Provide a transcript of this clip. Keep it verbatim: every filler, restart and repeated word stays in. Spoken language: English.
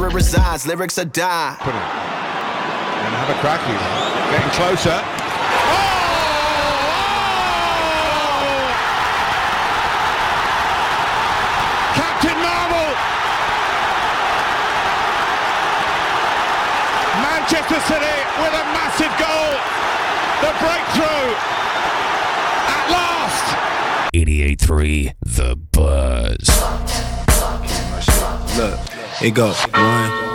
it resides. Lyrics are die. Put it. And have a crack here. Getting closer. Oh! Captain Marvel. Manchester City with a massive goal. The breakthrough at last. eighty-eight point three The Buzz. Look, it goes one.